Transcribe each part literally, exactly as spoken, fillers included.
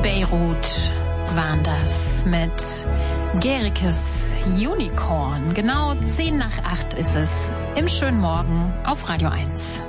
Beirut waren das mit Gerikes Unicorn. Genau zehn nach acht ist es im schönen Morgen auf Radio eins.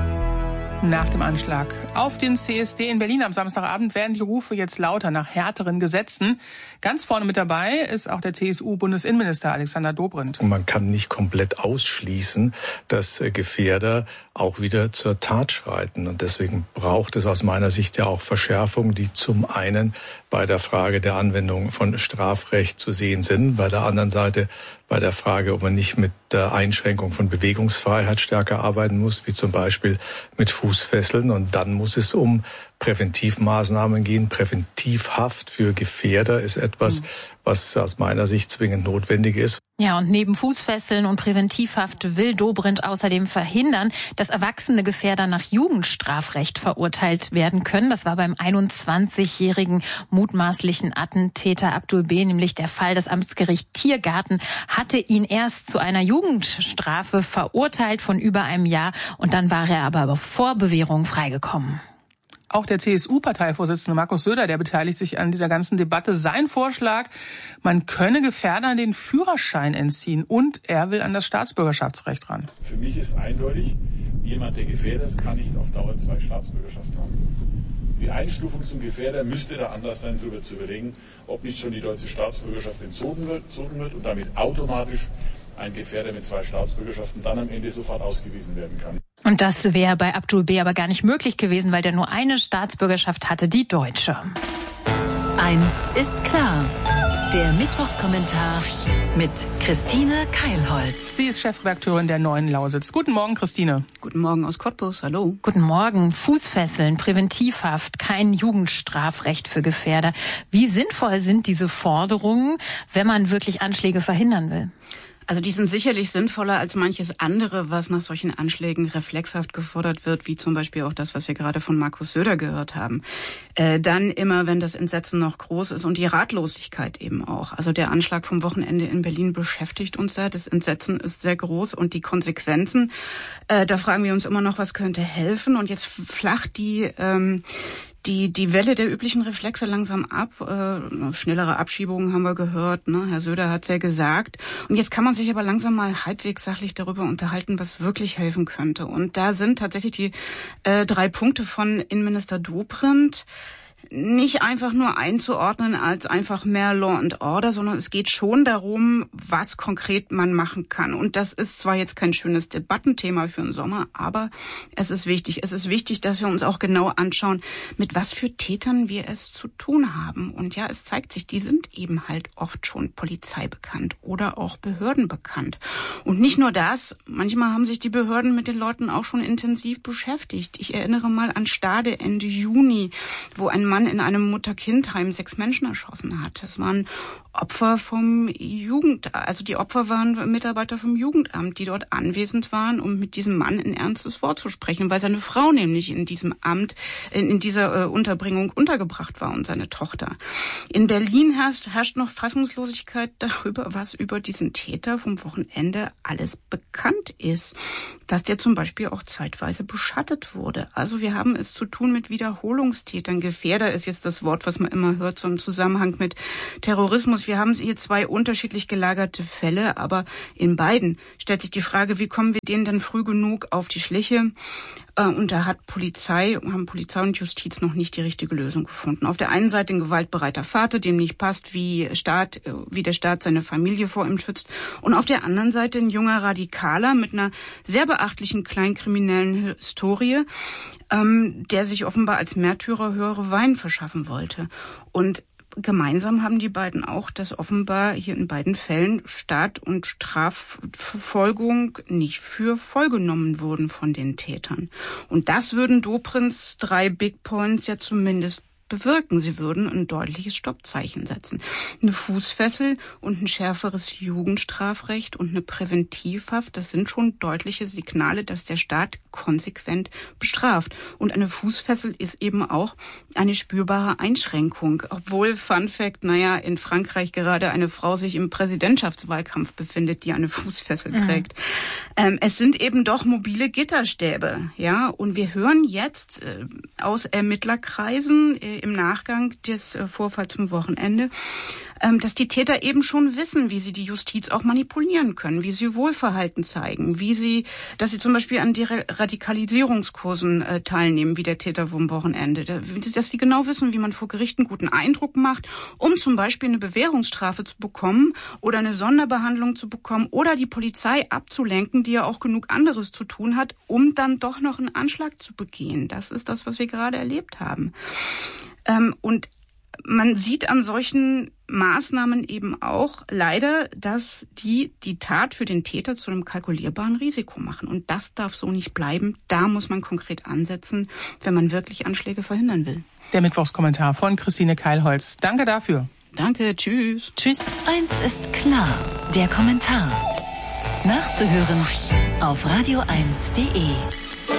Nach dem Anschlag auf den C S D in Berlin am Samstagabend werden die Rufe jetzt lauter nach härteren Gesetzen. Ganz vorne mit dabei ist auch der C S U-Bundesinnenminister Alexander Dobrindt. Und man kann nicht komplett ausschließen, dass Gefährder auch wieder zur Tat schreiten. Und deswegen braucht es aus meiner Sicht ja auch Verschärfungen, die zum einen bei der Frage der Anwendung von Strafrecht zu sehen sind, bei der anderen Seite bei der Frage, ob man nicht mit der Einschränkung von Bewegungsfreiheit stärker arbeiten muss, wie zum Beispiel mit Fußfesseln. Und dann muss es um Präventivmaßnahmen gehen. Präventivhaft für Gefährder ist etwas, was aus meiner Sicht zwingend notwendig ist. Ja, und neben Fußfesseln und Präventivhaft will Dobrindt außerdem verhindern, dass erwachsene Gefährder nach Jugendstrafrecht verurteilt werden können. Das war beim einundzwanzigjährigen mutmaßlichen Attentäter Abdul B. nämlich der Fall. Das Amtsgericht Tiergarten hatte ihn erst zu einer Jugendstrafe verurteilt von über einem Jahr. Und dann war er aber vor Bewährung freigekommen. Auch der C S U-Parteivorsitzende Markus Söder, der beteiligt sich an dieser ganzen Debatte. Sein Vorschlag, man könne Gefährdern den Führerschein entziehen und er will an das Staatsbürgerschaftsrecht ran. Für mich ist eindeutig, jemand, der Gefährder ist, kann nicht auf Dauer zwei Staatsbürgerschaften haben. Die Einstufung zum Gefährder müsste da anders sein, darüber zu überlegen, ob nicht schon die deutsche Staatsbürgerschaft entzogen wird, entzogen wird und damit automatisch ein Gefährder mit zwei Staatsbürgerschaften dann am Ende sofort ausgewiesen werden kann. Und das wäre bei Abdul B. aber gar nicht möglich gewesen, weil der nur eine Staatsbürgerschaft hatte, die deutsche. Eins ist klar. Der Mittwochskommentar mit Christine Keilholz. Sie ist Chefredakteurin der Neuen Lausitz. Guten Morgen, Christine. Guten Morgen aus Cottbus. Hallo. Guten Morgen. Fußfesseln, Präventivhaft, kein Jugendstrafrecht für Gefährder. Wie sinnvoll sind diese Forderungen, wenn man wirklich Anschläge verhindern will? Also die sind sicherlich sinnvoller als manches andere, was nach solchen Anschlägen reflexhaft gefordert wird, wie zum Beispiel auch das, was wir gerade von Markus Söder gehört haben. Äh, dann immer, wenn das Entsetzen noch groß ist und die Ratlosigkeit eben auch. Also der Anschlag vom Wochenende in Berlin beschäftigt uns sehr. Das Entsetzen ist sehr groß und die Konsequenzen, äh, da fragen wir uns immer noch, was könnte helfen. Und jetzt flacht die ähm, Die, die Welle der üblichen Reflexe langsam ab. Äh, schnellere Abschiebungen haben wir gehört. Ne? Herr Söder hat's ja gesagt. Und jetzt kann man sich aber langsam mal halbwegs sachlich darüber unterhalten, was wirklich helfen könnte. Und da sind tatsächlich die äh, drei Punkte von Innenminister Dobrindt nicht einfach nur einzuordnen als einfach mehr Law and Order, sondern es geht schon darum, was konkret man machen kann. Und das ist zwar jetzt kein schönes Debattenthema für den Sommer, aber es ist wichtig. Es ist wichtig, dass wir uns auch genau anschauen, mit was für Tätern wir es zu tun haben. Und ja, es zeigt sich, die sind eben halt oft schon Polizei bekannt oder auch Behörden bekannt. Und nicht nur das, manchmal haben sich die Behörden mit den Leuten auch schon intensiv beschäftigt. Ich erinnere mal an Stade Ende Juni, wo ein Mann in einem Mutter-Kind-Heim sechs Menschen erschossen hat. Es waren Opfer vom Jugend, also die Opfer waren Mitarbeiter vom Jugendamt, die dort anwesend waren, um mit diesem Mann ein ernstes Wort zu sprechen, weil seine Frau nämlich in diesem Amt, in, in dieser äh, Unterbringung untergebracht war und seine Tochter. In Berlin herrscht, herrscht noch Fassungslosigkeit darüber, was über diesen Täter vom Wochenende alles bekannt ist. Dass der zum Beispiel auch zeitweise beschattet wurde. Also wir haben es zu tun mit Wiederholungstätern. Gefährder ist jetzt das Wort, was man immer hört, so im Zusammenhang mit Terrorismus. Wir haben hier zwei unterschiedlich gelagerte Fälle, aber in beiden stellt sich die Frage, wie kommen wir denen denn früh genug auf die Schliche? Und da hat Polizei, haben Polizei und Justiz noch nicht die richtige Lösung gefunden. Auf der einen Seite ein gewaltbereiter Vater, dem nicht passt, wie Staat, wie der Staat seine Familie vor ihm schützt. Und auf der anderen Seite ein junger Radikaler mit einer sehr beachtlichen kleinkriminellen Historie, ähm, der sich offenbar als Märtyrer höhere Wein verschaffen wollte. Und gemeinsam haben die beiden auch, dass offenbar hier in beiden Fällen Staat und Strafverfolgung nicht für voll genommen wurden von den Tätern. Und das würden Dobrindts drei Big Points ja zumindest bewirken. Sie würden ein deutliches Stoppzeichen setzen. Eine Fußfessel und ein schärferes Jugendstrafrecht und eine Präventivhaft, das sind schon deutliche Signale, dass der Staat konsequent bestraft. Und eine Fußfessel ist eben auch eine spürbare Einschränkung. Obwohl, Fun Fact, naja, in Frankreich gerade eine Frau sich im Präsidentschaftswahlkampf befindet, die eine Fußfessel mhm. trägt. Ähm, es sind eben doch mobile Gitterstäbe, ja. Und wir hören jetzt äh, aus Ermittlerkreisen äh, im Nachgang des äh, Vorfalls vom Wochenende, ähm, dass die Täter eben schon wissen, wie sie die Justiz auch manipulieren können, wie sie Wohlverhalten zeigen, wie sie, dass sie zum Beispiel an die Radikalisierungskursen äh, teilnehmen, wie der Täter vom Wochenende, dass die genau wissen, wie man vor Gericht einen guten Eindruck macht, um zum Beispiel eine Bewährungsstrafe zu bekommen oder eine Sonderbehandlung zu bekommen oder die Polizei abzulenken, die ja auch genug anderes zu tun hat, um dann doch noch einen Anschlag zu begehen. Das ist das, was wir gerade erlebt haben. Ähm, und man sieht an solchen Maßnahmen eben auch leider, dass die die Tat für den Täter zu einem kalkulierbaren Risiko machen. Und das darf so nicht bleiben. Da muss man konkret ansetzen, wenn man wirklich Anschläge verhindern will. Der Mittwochskommentar von Christine Keilholz. Danke dafür. Danke, tschüss. Tschüss. Eins ist klar, der Kommentar. Nachzuhören auf radio eins punkt de.